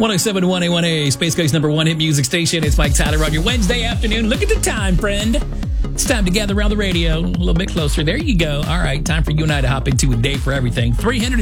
107.1 A1A, Space Coast number one hit music station. It's Mike Tyler on your Wednesday afternoon. Look at the time, friend. It's time to gather around the radio. A little bit closer. There you go. All right, time for you and I to hop into a day for everything.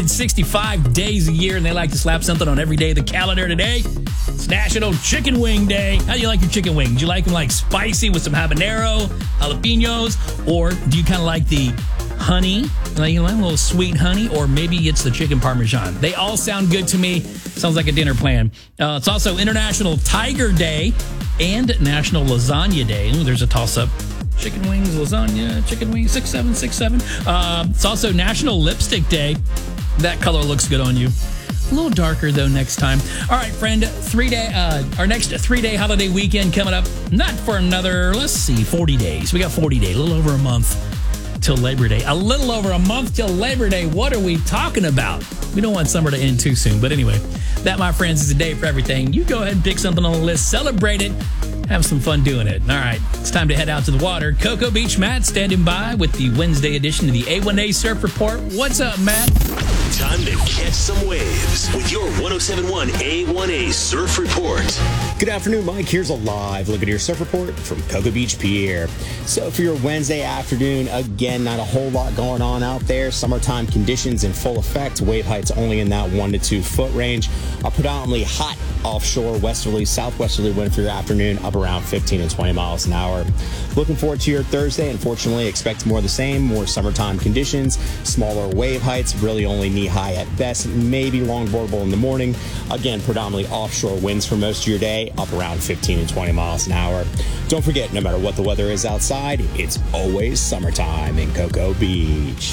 365 days a year, and they like to slap something on every day of the calendar today. It's National Chicken Wing Day. How do you like your chicken wings? Do you like them like spicy with some habanero, jalapenos, or do you kind of like the honey, like a little sweet honey, or maybe it's the chicken parmesan? They all sound good to me. Sounds like a dinner plan. It's also International Tiger Day and National Lasagna Day. Ooh, there's a toss-up. Chicken wings, lasagna, chicken wings, 6767. It's also National Lipstick Day. That color looks good on you. A little darker, though, next time. All right, friend, our next 3-day holiday weekend coming up. Not for another, 40 days. We got 40 days, a little over a month till Labor Day. A little over a month till Labor Day. What are we talking about? We don't want summer to end too soon. But anyway, that, my friends, is a day for everything. You go ahead and pick something on the list. Celebrate it. Have some fun doing it. All right, it's time to head out to the water. Cocoa Beach Matt standing by with the Wednesday edition of the A1A Surf Report. What's up, Matt? Time to catch some waves with your 107.1 A1A Surf Report. Good afternoon, Mike. Here's a live look at your surf report from Cocoa Beach Pier. So for your Wednesday afternoon, again, not a whole lot going on out there. Summertime conditions in full effect. Wave heights only in that 1 to 2 foot range. A predominantly hot offshore westerly, southwesterly wind for your afternoon, up around 15 and 20 miles an hour. Looking forward to your Thursday. Unfortunately, expect more of the same, more summertime conditions, smaller wave heights, really only knee-high at best, maybe longboardable in the morning. Again, predominantly offshore winds for most of your day, up around 15 and 20 miles an hour. Don't forget, no matter what the weather is outside, it's always summertime in Cocoa Beach.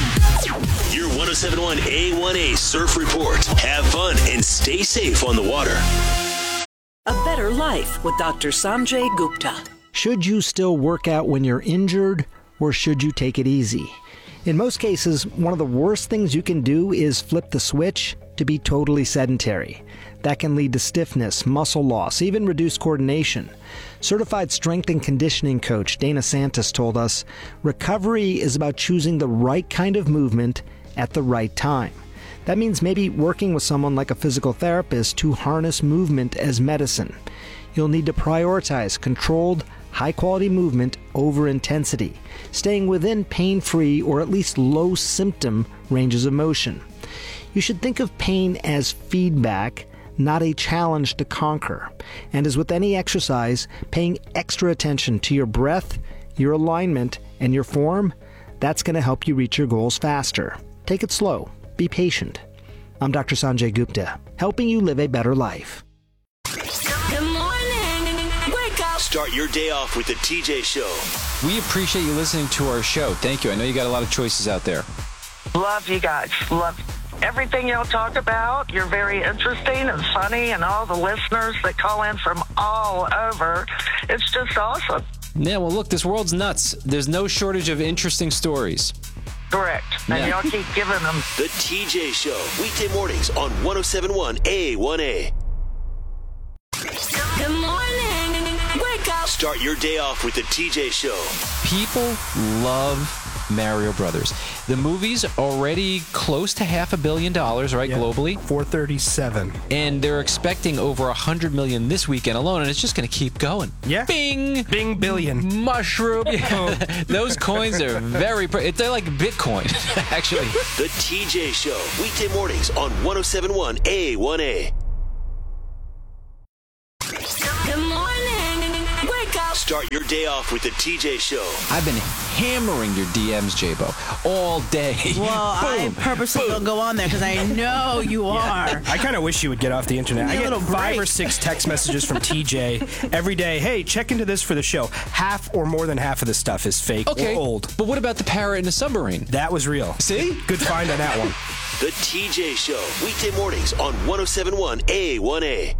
Your 107.1 A1A Surf Report. Have fun and stay safe on the water. A Better Life with Dr. Sanjay Gupta. Should you still work out when you're injured, or should you take it easy? In most cases, one of the worst things you can do is flip the switch to be totally sedentary. That can lead to stiffness, muscle loss, even reduced coordination. Certified strength and conditioning coach Dana Santos told us, recovery is about choosing the right kind of movement at the right time. That means maybe working with someone like a physical therapist to harness movement as medicine. You'll need to prioritize controlled, high-quality movement over intensity, staying within pain-free or at least low-symptom ranges of motion. You should think of pain as feedback, not a challenge to conquer. And as with any exercise, paying extra attention to your breath, your alignment, and your form, that's going to help you reach your goals faster. Take it slow. Be patient. I'm Dr. Sanjay Gupta, helping you live a better life. Good morning. Wake up. Start your day off with the TJ Show. We appreciate you listening to our show. Thank you. I know you got a lot of choices out there. Love you guys. Love everything y'all talk about. You're very interesting and funny, and all the listeners that call in from all over. It's just awesome. Yeah, well, look, this world's nuts. There's no shortage of interesting stories. Correct. And y'all keep giving them. The TJ Show. Weekday mornings on 107.1 A1A. Good morning. Wake up. Start your day off with the TJ Show. People love Mario Brothers. The movie's already close to $500 million, right, globally? 437. And they're expecting over $100 million this weekend alone, and it's just going to keep going. Yeah. Bing! Bing billion. Mushroom. Yeah. Those coins are very... They're like Bitcoin, actually. The TJ Show. Weekday mornings on 107.1 A1A. Good morning. Wake up. Start your day off with the TJ Show. I've been hammering your DMs, J-Bo, all day. Well, I purposely don't go on there because I know you are. I kind of wish you would get off the internet. I get 5 or 6 text messages from TJ every day. Hey, check into this for the show. Half or more than half of the stuff is fake or old. But what about the parrot in the submarine? That was real. See? Good find on that one. The TJ Show. Weekday mornings on 107.1 A1A.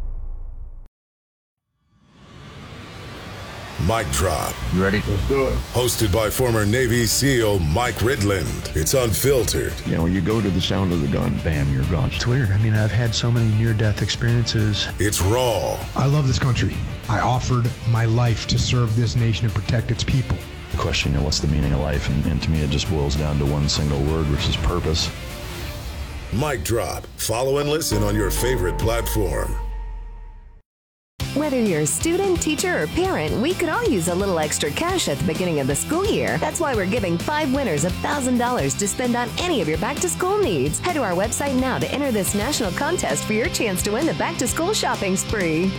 Mic Drop. You ready? Let's do it. Hosted by former Navy SEAL Mike Ridland. It's unfiltered. You know, when you go to the sound of the gun, bam, you're gone. It's weird. I mean, I've had so many near-death experiences. It's raw. I love this country. I offered my life to serve this nation and protect its people. The question, what's the meaning of life? And to me, it just boils down to one single word, which is purpose. Mic Drop. Follow and listen on your favorite platform. Whether you're a student, teacher, or parent, we could all use a little extra cash at the beginning of the school year. That's why we're giving 5 winners $1,000 to spend on any of your back-to-school needs. Head to our website now to enter this national contest for your chance to win the back-to-school shopping spree.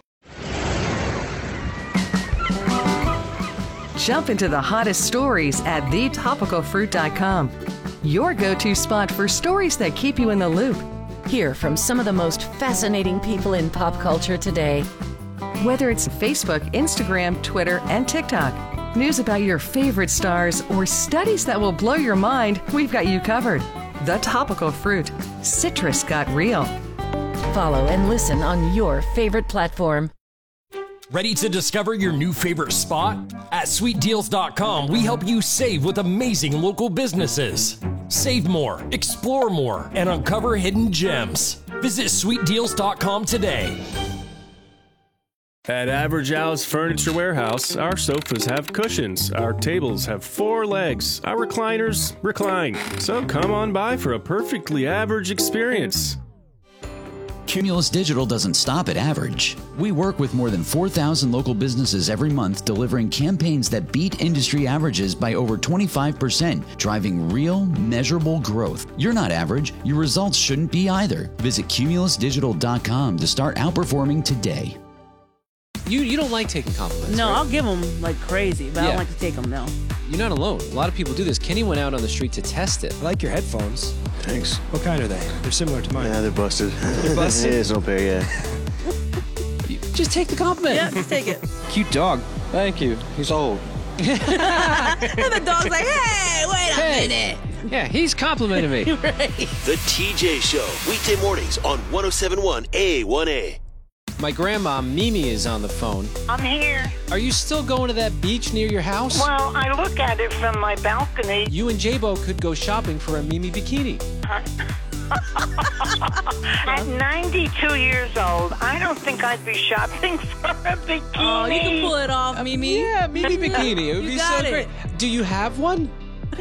Jump into the hottest stories at thetopicalfruit.com. Your go-to spot for stories that keep you in the loop. Hear from some of the most fascinating people in pop culture today. Whether it's Facebook, Instagram, Twitter, and TikTok, news about your favorite stars, or studies that will blow your mind, we've got you covered. The Topical Fruit. Citrus got real. Follow and listen on your favorite platform. Ready to discover your new favorite spot? At sweetdeals.com, we help you save with amazing local businesses. Save more, explore more, and uncover hidden gems. Visit sweetdeals.com today. At Average Al's Furniture Warehouse, our sofas have cushions, our tables have 4 legs, our recliners recline. So come on by for a perfectly average experience. Cumulus Digital doesn't stop at average. We work with more than 4,000 local businesses every month, delivering campaigns that beat industry averages by over 25%, driving real, measurable growth. You're not average. Your results shouldn't be either. Visit cumulusdigital.com to start outperforming today. You don't like taking compliments, No, right? I'll give them like crazy, but I don't like to take them, no. You're not alone. A lot of people do this. Kenny went out on the street to test it. I like your headphones. Thanks. What kind are they? They're similar to mine. Yeah, they're busted. They're busted? It's no pair yet. Just take the compliment. Yeah, just take it. Cute dog. Thank you. He's old. And the dog's like, hey, wait a minute. Yeah, he's complimenting me. Right. The TJ Show, weekday mornings on 107.1 A1A. My grandma, Mimi, is on the phone. I'm here. Are you still going to that beach near your house? Well, I look at it from my balcony. You and J-Bo could go shopping for a Mimi bikini. At 92 years old, I don't think I'd be shopping for a bikini. Oh, you can pull it off, Mimi. Yeah, Mimi bikini. It would You be got so it. great. Do you have one?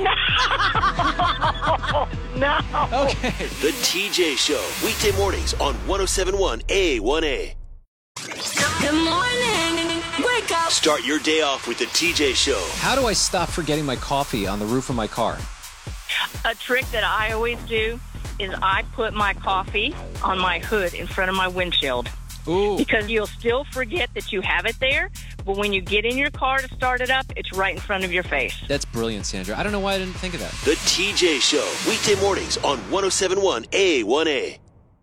No. Okay. The TJ Show, weekday mornings on 107.1 A1A. Good morning. Wake up. Start your day off with the TJ Show. How do I stop forgetting my coffee on the roof of my car? A trick that I always do is I put my coffee on my hood in front of my windshield. Ooh. Because you'll still forget that you have it there, but when you get in your car to start it up, it's right in front of your face. That's brilliant, Sandra. I don't know why I didn't think of that. The TJ Show, weekday mornings on 107.1 A1A.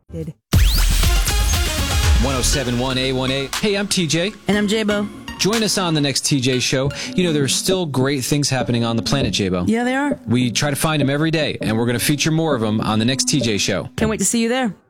107.1 A1A. Hey, I'm TJ. And I'm J-Bo. Join us on the next TJ Show. You know, there's still great things happening on the planet, J-Bo. Yeah, they are. We try to find them every day, and we're going to feature more of them on the next TJ Show. Can't wait to see you there.